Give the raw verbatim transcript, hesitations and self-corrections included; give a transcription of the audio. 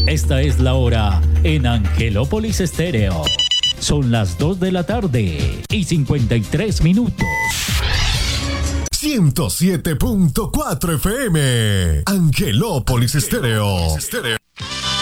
Esta es la hora en Angelópolis Estéreo. Son las dos de la tarde y cincuenta y tres minutos. ciento siete punto cuatro F M, Angelópolis Estéreo.